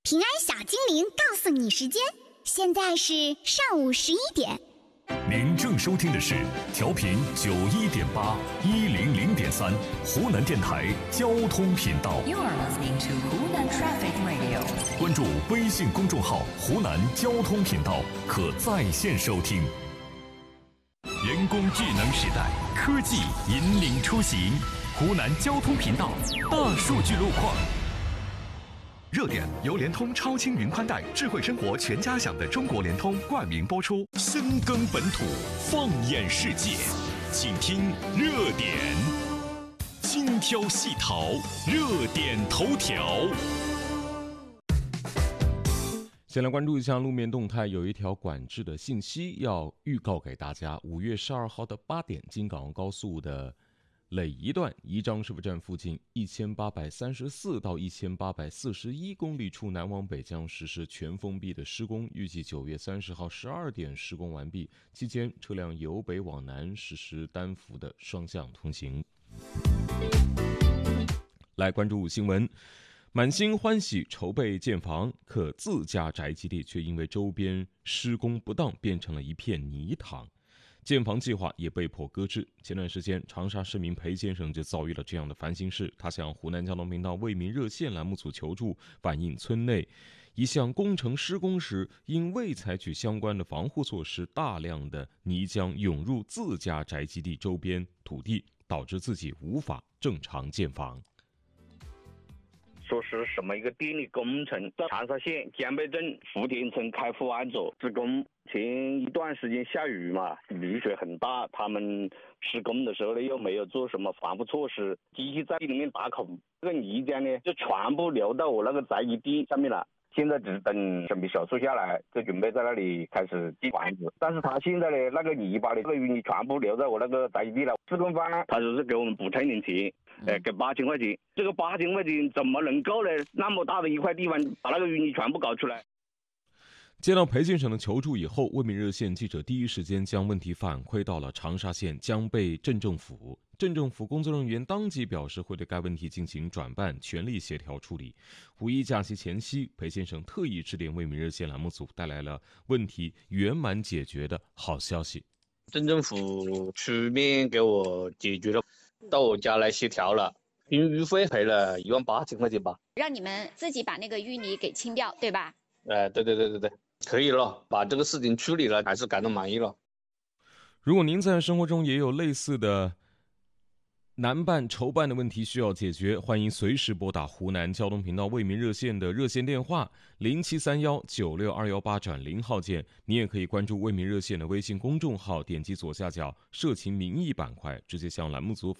平安小精灵告诉你时间，现在是上午11点。 您正收听的是调频91.8、100.3湖南电台交通频道。 You are listening to Hunan Traffic Radio。 关注微信公众号“湖南交通频道”，可在线收听。人工智能时代，科技引领出行。湖南交通频道大数据路况。 热点由联通超轻云宽带智慧生活全家享的中国联通冠名播出。 深耕本土，放眼世界，请听热点，精挑细淘，热点头条。先来关注一下路面动态，有一条管制的信息要预告给大家。5月12号的8点，京港澳高速的耒宜段宜章师傅站附近1834到1841公里处南往北将实施全封闭的施工，预计9月30号12点施工完毕，期间车辆由北往南实施单幅的双向通行。来关注新闻，满心欢喜筹备建房可自家宅基地，却因为周边施工不当变成了一片泥塘，建房计划也被迫搁置。前段时间，长沙市民裴先生就遭遇了这样的烦心事，他向湖南交通频道为民热线栏目组求助，反映村内一项工程施工时，因未采取相关的防护措施，大量的泥浆涌入自家宅基地周边土地，导致自己无法正常建房。 说是什么一个电力工程，在长沙县江北镇福田村开户安卓施工。前一段时间下雨嘛，雨水很大，他们施工的时候呢又没有做什么防护措施，机器在地里面打孔，这个泥浆呢就全部流到我那个宅基地上面了。现在只等审批手续下来，就准备在那里开始建房子。但是他现在呢，那个泥巴的那个淤泥全部流在我那个宅基地了。施工方他就是给我们补1000钱，给8000块钱。这个8000块钱怎么能够呢？那么大的一块地方，把那个淤泥全部搞出来。 接到裴先生的求助以后，为民热线记者第一时间将问题反馈到了长沙县江北镇政府。镇政府工作人员当即表示会对该问题进行转办，全力协调处理。五一假期前夕，裴先生特意致电为民热线栏目组，带来了问题圆满解决的好消息。 镇政府出面给我解决了，到我家来协调了，平均费赔了18000块钱吧， 让你们自己把那个淤泥给清掉，对吧？ 对，可以了，把这个事情处理了，还是感到满意了。 如果您在生活中也有类似的难办筹办的问题需要解决，欢迎随时拨打湖南交通频道为民热线的热线电话0731962180号键。你也可以关注为民热线的微信公众号，点击左下角社情民意板块，直接向栏目组